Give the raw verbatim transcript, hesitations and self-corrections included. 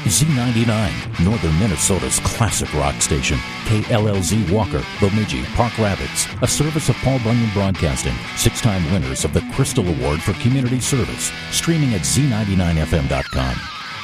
Z ninety-nine, Northern Minnesota's classic rock station. K L L Z Walker, Bemidji, Park Rapids, a service of Paul Bunyan Broadcasting, six-time winners of the Crystal Award for Community Service. Streaming at Z ninety-nine F M dot com.